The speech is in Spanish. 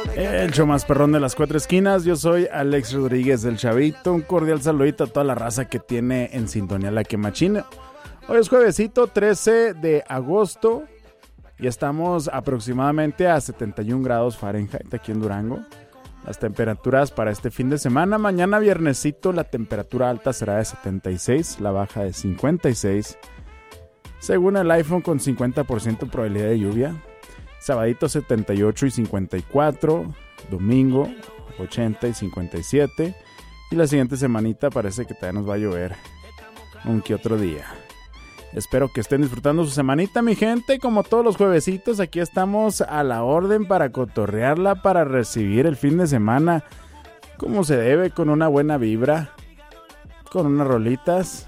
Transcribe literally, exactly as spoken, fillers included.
El show más perrón de las cuatro esquinas. Yo soy Alex Rodríguez del Chavito. Un cordial saludito a toda la raza que tiene en sintonía la que machina. Hoy es juevesito trece de agosto y estamos aproximadamente a setenta y un grados Fahrenheit aquí en Durango. Las temperaturas para este fin de semana: mañana viernesito la temperatura alta será de setenta y seis, la baja de cincuenta y seis. Según el iPhone, con cincuenta por ciento probabilidad de lluvia. Sabadito setenta y ocho y cincuenta y cuatro, domingo ochenta y cincuenta y siete, y la siguiente semanita parece que todavía nos va a llover un que otro día. Espero que estén disfrutando su semanita, mi gente. Como todos los juevesitos, aquí estamos a la orden para cotorrearla, para recibir el fin de semana como se debe, con una buena vibra, con unas rolitas